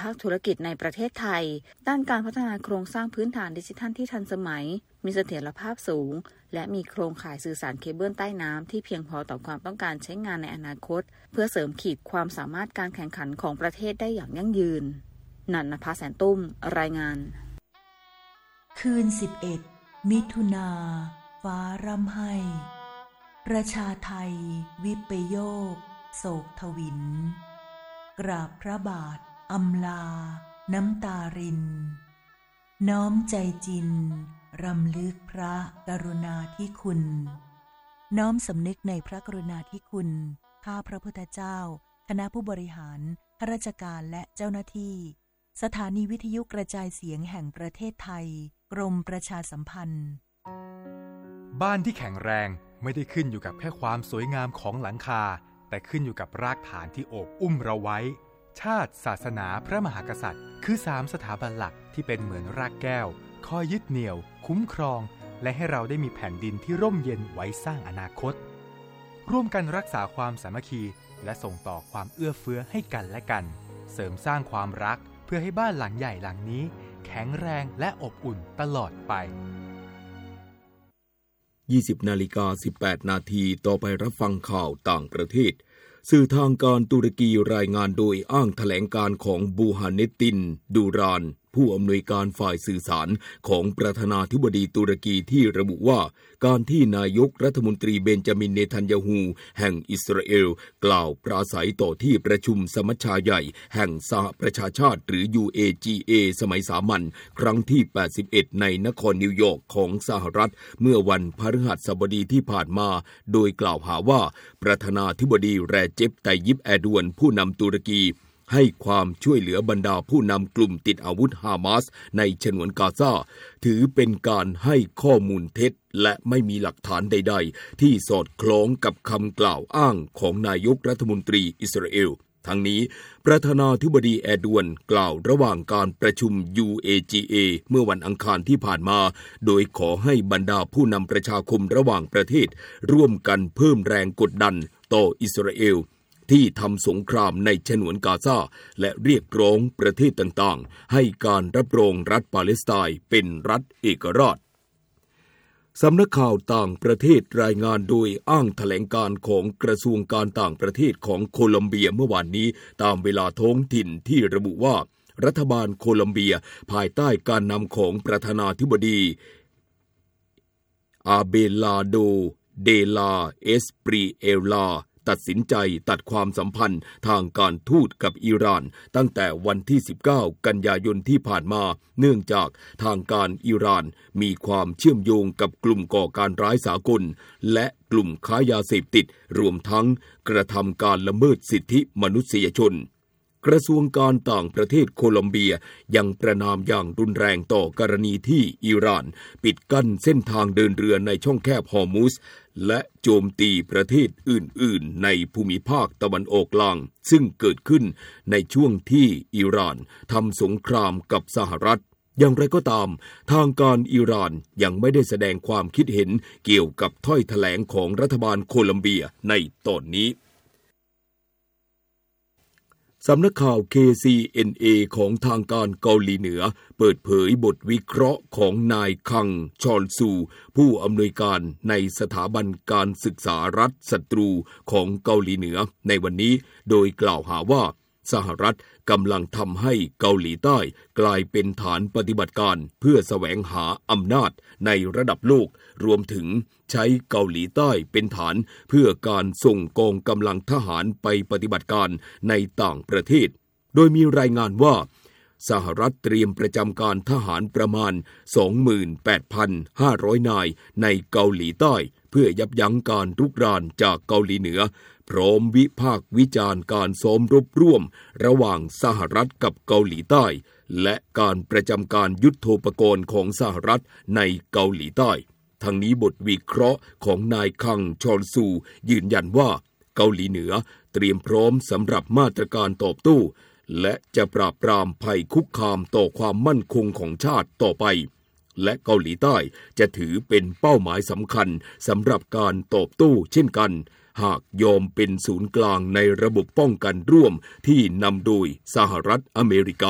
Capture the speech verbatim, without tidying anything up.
ภาคธุรกิจในประเทศไทยด้านการพัฒนาโครงสร้างพื้นฐานดิจิทัลที่ทันสมัยมีเสถียรภาพสูงและมีโครงข่ายสื่อสารเคเบิลใต้น้ำที่เพียงพอต่อความต้องการใช้งานในอนาคตเพื่อเสริมขีดความสามารถการแข่งขันของประเทศได้อย่างยั่งยืนนันนภาแสนตุ้มรายงานคืนสิบเอ็ดมิถุนาฟ้าร่ำไห้ประชาไทยวิปโยคโศกทวินกราบพระบาทอำลาน้ำตารินน้อมใจจินรำลึกพระกรุณาธิคุณน้อมสำนึกในพระกรุณาธิคุณข้าพระพุทธเจ้าคณะผู้บริหารข้าราชการและเจ้าหน้าที่สถานีวิทยุกระจายเสียงแห่งประเทศไทยกรมประชาสัมพันธ์บ้านที่แข็งแรงไม่ได้ขึ้นอยู่กับแค่ความสวยงามของหลังคาแต่ขึ้นอยู่กับรากฐานที่โอบอุ้มเราไว้ชาติศาสนาพระมหากษัตริย์คือสามสถาบันหลักที่เป็นเหมือนรากแก้วคอยยึดเหนี่ยวคุ้มครองและให้เราได้มีแผ่นดินที่ร่มเย็นไว้สร้างอนาคตร่วมกันรักษาความสามัคคีและส่งต่อความเอื้อเฟื้อให้กันและกันเสริมสร้างความรักเพื่อให้บ้านหลังใหญ่หลังนี้แข็งแรงและอบอุ่นตลอดไปยี่สิบนาฬิกาสิบแปดนาทีต่อไปรับฟังข่าวต่างประเทศสื่อทางการตุรกีรายงานโดยอ้างแถลงการของบูฮาเนตตินดูรานผู้อำนวยการฝ่ายสื่อสารของประธานาธิบดีตุรกีที่ระบุว่าการที่นายกรัฐมนตรีเบนจามินเนทันยาฮูแห่งอิสราเอลกล่าวปราศัยต่อที่ประชุมสมัชชาใหญ่แห่งสหประชาชาติหรือ ยู เอ จี เอ สมัยสามัญครั้งที่แปดสิบเอ็ดในนครนิวยอร์กของสหรัฐเมื่อวันพฤหัสบดีที่ผ่านมาโดยกล่าวหาว่าประธานาธิบดีแรเจป ไตยิป แอร์ดวนผู้นำตุรกีให้ความช่วยเหลือบรรดาผู้นำกลุ่มติดอาวุธฮามาสในฉนวนกาซาถือเป็นการให้ข้อมูลเท็จและไม่มีหลักฐานใดๆที่สอดคล้องกับคำกล่าวอ้างของนายกรัฐมนตรีอิสราเอลทั้งนี้ประธานาธิบดีแอร์ดวนกล่าวระหว่างการประชุม ยู เอ จี เอ เมื่อวันอังคารที่ผ่านมาโดยขอให้บรรดาผู้นำประชาคมระหว่างประเทศร่วมกันเพิ่มแรงกดดันต่ออิสราเอลที่ทำสงครามในฉนวนกาซาและเรียกร้องประเทศต่างๆให้การรับรองรัฐปาเลสไตน์เป็นรัฐเอกราชสำนักข่าวต่างประเทศรายงานโดยอ้างแถลงการของกระทรวงการต่างประเทศของโคลอมเบียเมื่อวานนี้ตามเวลาท้องถิ่นที่ระบุว่ารัฐบาลโคลอมเบียภายใต้การนำของประธานาธิบดีอาเบลาโดเดลาเอสปรีเอลาตัดสินใจตัดความสัมพันธ์ทางการทูตกับอิหร่านตั้งแต่วันที่สิบเก้ากันยายนที่ผ่านมาเนื่องจากทางการอิหร่านมีความเชื่อมโยงกับกลุ่มก่อการร้ายสากลและกลุ่มค้ายาเสพติดรวมทั้งกระทำการละเมิดสิทธิมนุษยชนกระทรวงการต่างประเทศโคลอมเบียยังประณามอย่างรุนแรงต่อกรณีที่อิหร่านปิดกั้นเส้นทางเดินเรือในช่องแคบฮอร์มุซและโจมตีประเทศอื่นๆในภูมิภาคตะวันออกกลางซึ่งเกิดขึ้นในช่วงที่อิหร่านทำสงครามกับสหรัฐอย่างไรก็ตามทางการอิหร่านยังไม่ได้แสดงความคิดเห็นเกี่ยวกับถ้อยแถลงของรัฐบาลโคลอมเบียในตอนนี้สำนักข่าว เค ซี เอ็น เอ ของทางการเกาหลีเหนือเปิดเผยบทวิเคราะห์ของนายคังชอลซูผู้อำนวยการในสถาบันการศึกษารัฐศัตรูของเกาหลีเหนือในวันนี้โดยกล่าวหาว่าสหรัฐกำลังทำให้เกาหลีใต้กลายเป็นฐานปฏิบัติการเพื่อแสวงหาอำนาจในระดับโลกรวมถึงใช้เกาหลีใต้เป็นฐานเพื่อการส่งกองกำลังทหารไปปฏิบัติการในต่างประเทศโดยมีรายงานว่าสหรัฐเตรียมประจำการทหารประมาณ สองหมื่นแปดพันห้าร้อย นายในเกาหลีใต้เพื่อยับยั้งการรุกรานจากเกาหลีเหนือพร้อมวิพากษ์วิจารณ์การซ้อมรบร่วมระหว่างสหรัฐกับเกาหลีใต้และการประจำการยุทโธปกรณ์ของสหรัฐในเกาหลีใต้ทั้งนี้บทวิเคราะห์ของนายคังชอลซูยืนยันว่าเกาหลีเหนือเตรียมพร้อมสำหรับมาตรการตอบโต้และจะปราบปรามภัยคุกคามต่อความมั่นคงของชาติต่อไปและเกาหลีใต้จะถือเป็นเป้าหมายสำคัญสำหรับการตอบโต้เช่นกันหากยอมเป็นศูนย์กลางในระบบป้องกันร่วมที่นำโดยสหรัฐอเมริกา